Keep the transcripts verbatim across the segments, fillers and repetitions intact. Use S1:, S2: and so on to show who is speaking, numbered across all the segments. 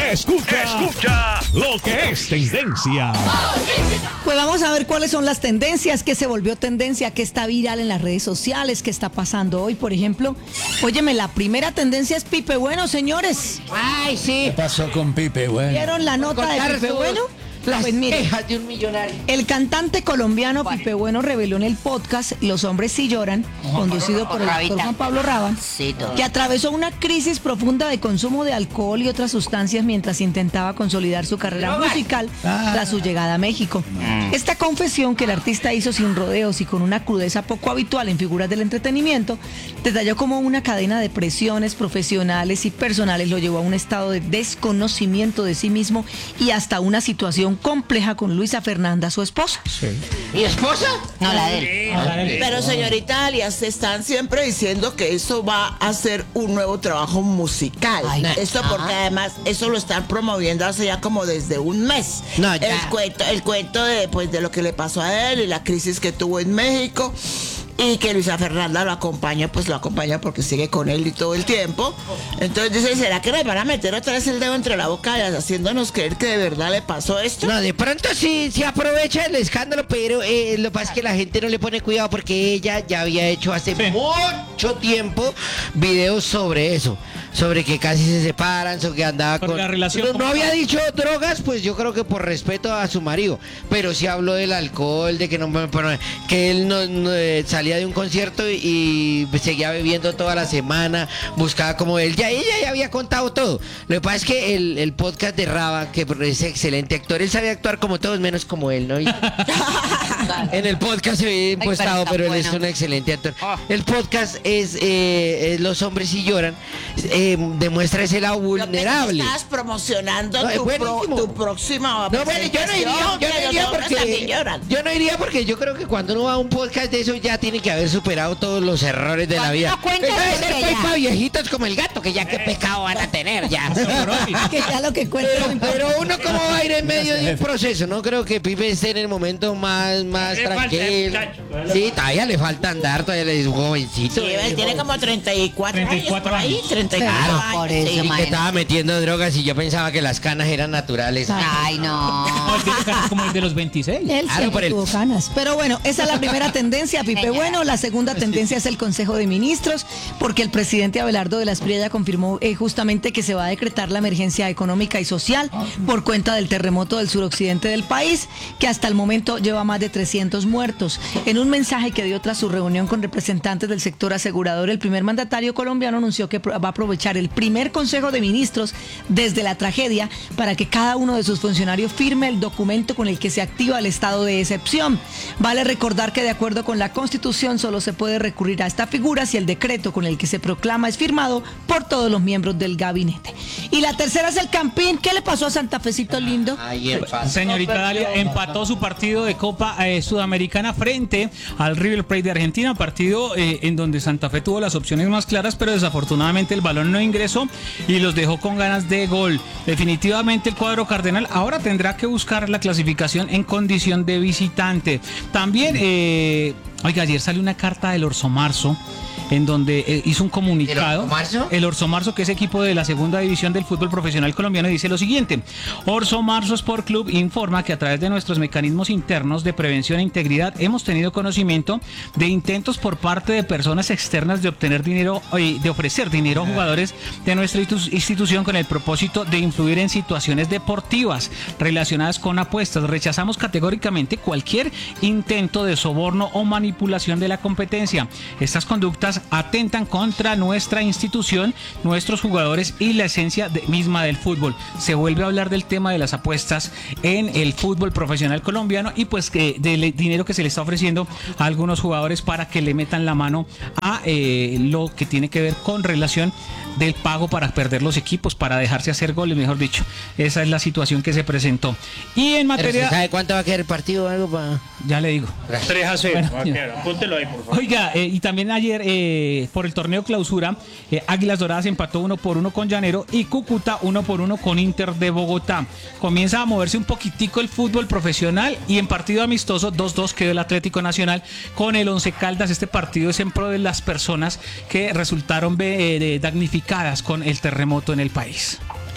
S1: Escucha, escucha lo que es tendencia.
S2: Pues vamos a ver cuáles son las tendencias, qué se volvió tendencia, qué está viral en las redes sociales, qué está pasando hoy, por ejemplo. Óyeme, la primera tendencia es Pipe Bueno, señores.
S3: Ay, sí.
S4: ¿Qué pasó con Pipe Bueno?
S2: ¿Vieron la nota de
S3: Contar
S2: Pipe
S3: sus-
S2: Bueno?
S3: Las
S2: Pues mire,
S3: quejas de un millonario.
S2: el cantante colombiano Pipe Bueno reveló en el podcast Los hombres sí lloran, conducido por el
S5: Rabita.
S2: doctor Juan Pablo Raba,
S5: Sí, todo.
S2: que atravesó una crisis profunda de consumo de alcohol y otras sustancias mientras intentaba consolidar su carrera
S3: Drogas.
S2: musical
S4: Ah.
S2: tras su llegada a México. Esta confesión que el artista hizo sin rodeos y con una crudeza poco habitual en figuras del entretenimiento, detalló cómo una cadena de presiones profesionales y personales lo llevó a un estado de desconocimiento de sí mismo y hasta una situación compleja con Luisa Fernanda, su esposa.
S3: ¿Mi esposa?
S5: No, la de él.
S6: Pero señorita Alias, están siempre diciendo que eso va a ser un nuevo trabajo musical.
S5: Ay,
S6: Esto porque además eso lo están promoviendo hace ya como desde un mes.
S3: No, ya.
S6: El cuento, el cuento de pues de lo que le pasó a él y la crisis que tuvo en México. Y que Luisa Fernanda lo acompaña, pues lo acompaña porque sigue con él y todo el tiempo. Entonces dicen, ¿será que le van a meter otra vez el dedo entre la boca y haciéndonos creer que de verdad le pasó esto?
S3: No, de pronto sí se aprovecha el escándalo, pero eh, lo que pasa es que la gente no le pone cuidado porque ella ya había hecho hace mucho tiempo videos sobre eso. Sobre que casi se separan, sobre que andaba
S1: Por
S3: con...
S1: la relación
S3: no,
S1: con-
S3: no había dicho drogas, pues yo creo que por respeto a su marido. Pero sí habló del alcohol, de que no que él no, no, eh, salía de un concierto y, y seguía bebiendo toda la semana, buscaba como él. Ya ella ya había contado todo. Lo que pasa es que el, el podcast de Raba, que es excelente actor, él sabe actuar como todos menos como él, ¿no? Y- en el podcast se ve impostado,
S5: pero
S3: pero,
S5: está
S3: él es
S5: bueno.
S3: un excelente actor. El podcast es, eh, es Los hombres sí lloran. Eh, demuestra ese lado
S6: Yo pensé que
S3: vulnerable.
S6: Estabas promocionando
S3: No, es
S6: tu, pro-
S3: buenísimo.
S6: tu próxima
S3: No, bueno, yo no iría, yo
S6: presentación, que
S3: no
S6: los
S3: iría
S6: hombres también
S3: porque
S6: lloran.
S3: yo no iría porque yo creo que cuando uno va a un podcast de eso ya tiene que haber superado todos los errores de la
S5: Cuando
S3: vida.
S5: uno cuenta
S3: Eso debe
S5: es
S3: ser
S5: porque
S3: pues
S5: ya.
S3: para viejitos como el gato, que ya qué pecado van a tener ya.
S2: Que ya lo que cuenta no
S3: Pero,
S2: importa.
S3: pero uno cómo va a ir en medio de un proceso, no creo que Pipe esté en el momento más, más
S1: Le falta,
S3: tranquilo.
S1: muchacho.
S3: Sí, todavía le falta andar, todavía le es jovencito.
S6: Sí, él tiene como treinta y cuatro,
S1: treinta y cuatro
S6: años por ahí,
S1: años.
S6: treinta y cuatro
S5: Claro,
S6: años.
S5: por eso,
S6: sí.
S3: Y que
S5: imagínate.
S3: estaba metiendo drogas y yo pensaba que las canas eran naturales.
S5: Ay, no.
S1: No, él tiene caras como el de los veintiséis.
S2: Él
S3: Claro,
S2: siempre
S3: por el-
S2: tuvo canas. Pero bueno, esa es la primera tendencia, Pipe Bueno. La segunda tendencia es el Consejo de Ministros, porque el presidente Abelardo de la Espriella ya confirmó eh, justamente que se va a decretar la emergencia económica y social por cuenta del terremoto del suroccidente del país, que hasta el momento lleva más de trescientos muertos. En un mensaje que dio tras su reunión con representantes del sector asegurador, el primer mandatario colombiano anunció que pro- va a aprovechar el primer Consejo de Ministros desde la tragedia para que cada uno de sus funcionarios firme el documento con el que se activa el estado de excepción. Vale recordar que de acuerdo con la Constitución solo se puede recurrir a esta figura si el decreto con el que se proclama es firmado por todos los miembros del gabinete. Y la tercera es el Campín. ¿Qué le pasó a Santa Fecito lindo?
S3: Ahí en paz.
S1: Señorita Dalia empató su partido de Copa eh, Sudamericana frente al River Plate de Argentina, partido eh, en donde Santa Fe tuvo las opciones más claras, pero desafortunadamente el balón no ingresó y los dejó con ganas de gol. Definitivamente el cuadro cardenal ahora tendrá que buscar la clasificación en condición de visitante. También, eh, oiga, ayer salió una carta del Orso Marzo en donde eh, hizo un comunicado.
S3: ¿El Orso Marzo?
S1: El Orso Marzo, que es equipo de la segunda división del fútbol profesional colombiano, dice lo siguiente: Orso Marzo Sport Club informa que a través de nuestros mecanismos internos de prevención e integridad hemos tenido conocimiento de intentos por parte de personas externas de obtener dinero, eh, de ofrecer dinero a jugadores de nuestra institu- institución con el propósito de influir en situaciones deportivas relacionadas con apuestas. Rechazamos categóricamente cualquier intento de soborno o manipulación de la competencia. Estas conductas atentan contra nuestra institución, nuestros jugadores y la esencia de- misma del fútbol. Se vuelve a hablar del tema de las apuestas en el fútbol profesional colombiano y pues que del dinero que se le está ofreciendo a algunos jugadores para que le metan la mano a eh, lo que tiene que ver con relación del pago para perder los equipos, para dejarse hacer goles, mejor dicho. Esa es la situación que se presentó. Y en
S3: Pero ¿se
S1: materia...
S3: sabe cuánto va a quedar el partido o algo para...?
S1: Ya le digo.
S7: tres a cero.
S1: Bueno,
S7: va a quedar. Apúntelo ahí, por favor.
S1: Oiga, eh, y también ayer eh, por el torneo clausura, eh, Águilas Doradas empató uno por uno con Llanero y Cúcuta uno por uno con Inter de Bogotá. Comienza a moverse un poquitico el fútbol profesional y en partido amistoso dos dos quedó el Atlético Nacional con el Once Caldas. Este partido es en pro de las personas que resultaron eh, damnificadas con el terremoto en el país.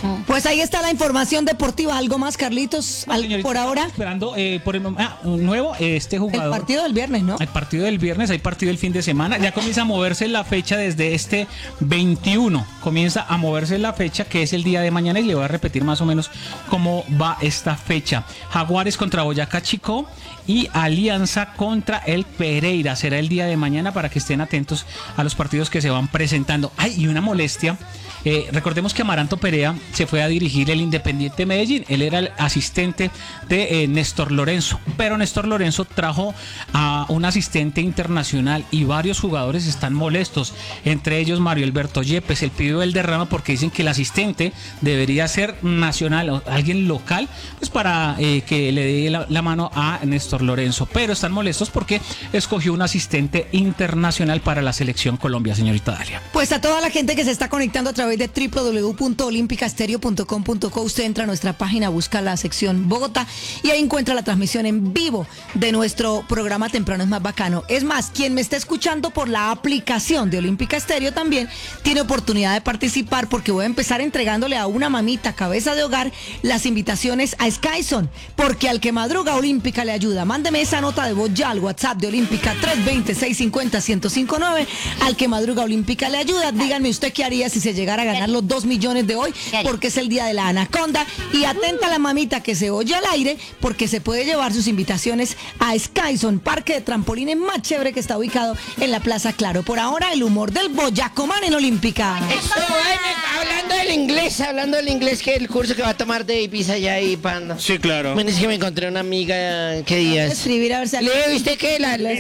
S2: Pues ahí está la información deportiva. ¿Algo más, Carlitos? Al-
S1: Señorita,
S2: por ahora,
S1: Esperando eh, por el mom- ah, un nuevo, eh, este
S2: el
S1: jugador.
S2: partido del viernes, ¿no?
S1: El partido del viernes, hay partido el fin de semana. Ya comienza a moverse la fecha desde este veintiuno. Comienza a moverse la fecha, que es el día de mañana, y le voy a repetir más o menos cómo va esta fecha. Jaguares contra Boyacá Chicó y Alianza contra el Pereira. Será el día de mañana para que estén atentos a los partidos que se van presentando. Ay, y una molestia. Eh, recordemos que Amaranto Perea se fue a dirigir el Independiente Medellín. Él era el asistente de eh, Néstor Lorenzo, pero Néstor Lorenzo trajo a un asistente internacional y varios jugadores están molestos, entre ellos Mario Alberto Yepes, el pibe del derrama, porque dicen que el asistente debería ser nacional o alguien local, pues para eh, que le dé la, la mano a Néstor Lorenzo, pero están molestos porque escogió un asistente internacional para la selección Colombia, señorita Dalia.
S2: Pues a toda la gente que se está conectando a través de w w w punto olímpica estéreo punto com punto co, usted entra a nuestra página, busca la sección Bogotá y ahí encuentra la transmisión en vivo de nuestro programa Temprano es Más Bacano. Es más, quien me está escuchando por la aplicación de Olímpica Estéreo también tiene oportunidad de participar, porque voy a empezar entregándole a una mamita cabeza de hogar las invitaciones a Skyson, porque al que madruga Olímpica le ayuda. Mándeme esa nota de voz ya al WhatsApp de Olímpica tres dos cero, seis cinco cero, uno cero cinco nueve. Al que madruga Olímpica le ayuda. Díganme usted qué haría si se llegara a ganar los dos millones de hoy, porque es el día de la anaconda. Y atenta a la mamita que se oye al aire, porque se puede llevar sus invitaciones a Skyson, parque de trampolines más chévere que está ubicado en la Plaza Claro. Por ahora, el humor del Boyacomán en Olímpica.
S3: Esto, bueno, hablando del inglés, hablando del inglés, que el curso que va a tomar de pizza allá y panda.
S7: Sí, claro.
S3: Bueno, es que me encontré una amiga, ¿qué días?
S2: Escribir a ver si hago,
S3: ¿Le viste qué? La, la-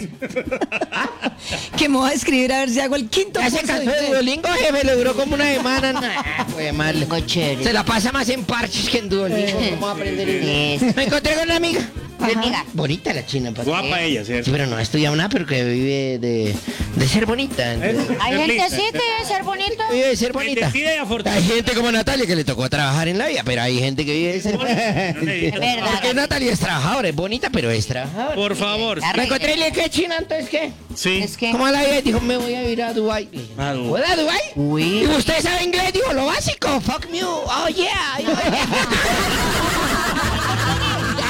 S2: que me voy a escribir a ver si hago el quinto
S3: ya se
S2: curso de
S3: cansó de
S2: inglés.
S3: Duolingo, jefe, le duró como una semana. Nah, fue mal.
S5: Algo chévere.
S3: Se la pasa más en parches que en Duolingo. Vamos a aprender inglés.
S5: Eso.
S3: Me encontré con una amiga.
S5: Amiga.
S3: Bonita la china, ¿para
S7: Guapa
S3: qué?
S7: ella,
S3: Sí,
S7: ¿cierto?
S3: pero no ha estudiado nada, pero que vive de, de ser bonita. entonces.
S5: Hay
S7: Es
S5: gente
S7: linda,
S5: así que debe ser bonito.
S3: Vive de ser bonita.
S7: Bendecida y afortunada.
S3: Hay gente como Natalia que le tocó trabajar en la vida, pero hay gente que vive de ser
S5: Es verdad.
S3: Porque Natalia es trabajadora, es bonita, pero es trabajadora.
S7: Por favor.
S3: Me encontré y le dije, ¿qué china? Entonces, ¿qué?
S7: Sí.
S5: Es que.
S3: ¿Cómo la vida? Dijo, me voy a ir a Dubai.
S7: A Dubái.
S3: ¿Puedo a Dubai?
S5: Uy.
S3: ¿Y usted sabe inglés? Dijo, lo básico. Fuck me. Oh, yeah.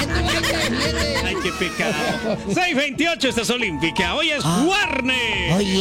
S7: Ay, qué pecado. seis veintiocho, esta es Olímpica. Hoy es Warner.
S3: Oye.